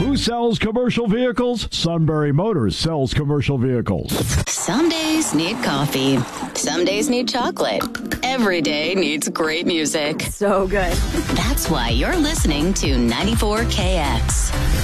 Who sells commercial vehicles? Sunbury Motors sells commercial vehicles. Some days need coffee. Some days need chocolate. Every day needs great music. So good. That's why you're listening to 94KX.